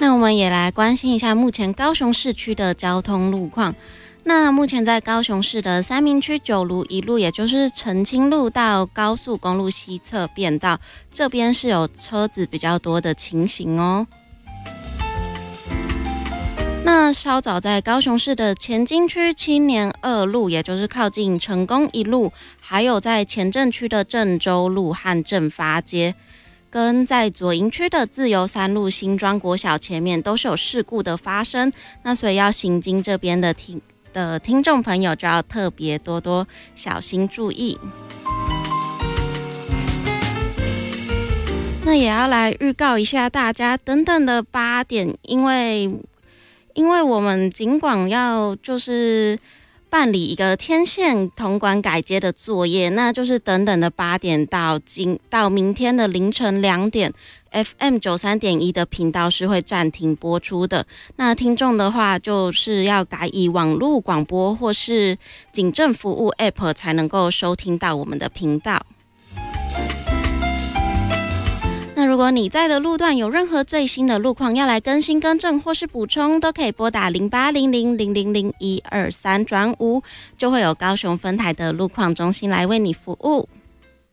那我们也来关心一下目前高雄市区的交通路况。那目前在高雄市的三民区九如一路，也就是澄清路到高速公路西侧变道，这边是有车子比较多的情形哦。那稍早在高雄市的前金区青年二路，也就是靠近成功一路，还有在前镇区的郑州路和正发街，跟在左营区的自由三路新庄国小前面都是有事故的发生，那所以要行经这边的听众朋友就要特别多多小心注意。那也要来预告一下大家等等的8点，因为我们尽管要就是办理一个天线铜管改接的作业，那就是等等的8点到明天的凌晨2点 FM 93.1的频道是会暂停播出的。那听众的话就是要改以网络广播或是警政服务 App 才能够收听到我们的频道。那如果你在的路段有任何最新的路况要来更新更正或是补充，都可以拨打0800000123转5，就会有高雄分台的路况中心来为你服务。